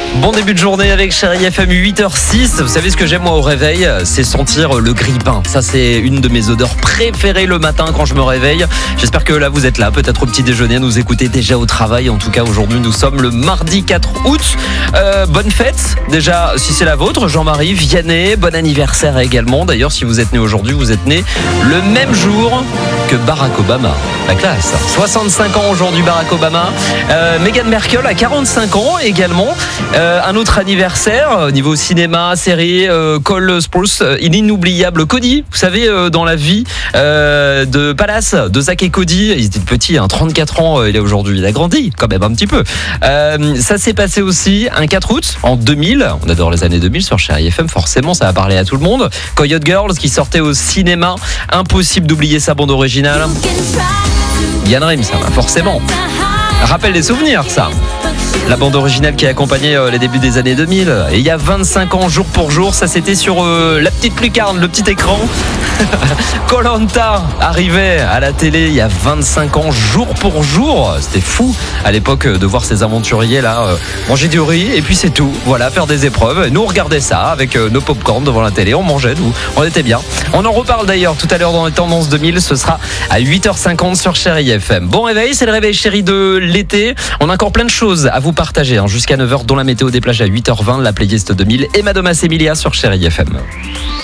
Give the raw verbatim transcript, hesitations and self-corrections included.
Bon début de journée avec Chérie F M, huit heures six. Vous savez ce que j'aime moi au réveil, c'est sentir le grille-pain. Ça c'est une de mes odeurs préférées le matin quand je me réveille. J'espère que là vous êtes là, peut-être au petit déjeuner, à nous écouter déjà au travail. En tout cas aujourd'hui nous sommes le mardi quatre août. Euh, bonne fête déjà si c'est la vôtre, Jean-Marie Vianney. Bon anniversaire également. D'ailleurs si vous êtes né aujourd'hui, vous êtes né le même jour que Barack Obama. La classe. soixante-cinq ans aujourd'hui Barack Obama. Euh, Meghan Markle a quarante-cinq ans également. Euh, un autre anniversaire au niveau cinéma, série, euh, Cole Sprouse, euh, l'inoubliable Cody. Vous savez, euh, dans la vie euh, de Palace, de Zach et Cody, ils étaient petits, hein, trente-quatre ans, euh, il est aujourd'hui, il a grandi quand même un petit peu. Euh, ça s'est passé aussi un quatre août en deux mille. On adore les années deux mille sur Chérie F M, forcément, ça va parler à tout le monde. Coyote Girls qui sortait au cinéma, impossible d'oublier sa bande originale. Yann Rims, ça va forcément. Rappelle des souvenirs, ça. La bande originale qui a accompagné euh, les débuts des années deux mille. Et il y a vingt-cinq ans, jour pour jour, ça c'était sur euh, la petite lucarne, le petit écran. Koh-Lanta arrivait à la télé il y a vingt-cinq ans, jour pour jour. C'était fou à l'époque de voir ces aventuriers là euh, manger du riz et puis c'est tout. Voilà, faire des épreuves. Et nous on regardait ça avec euh, nos pop-corn devant la télé, on mangeait, nous, on était bien. On en reparle d'ailleurs tout à l'heure dans les tendances deux mille. Ce sera à huit heures cinquante sur Chérie F M. Bon réveil, c'est le réveil chéri de l'été. On a encore plein de choses à vous partager hein, jusqu'à neuf heures, dont la météo des plages à huit heures vingt, la playlist deux mille et Madonna Emilia sur Chérie F M.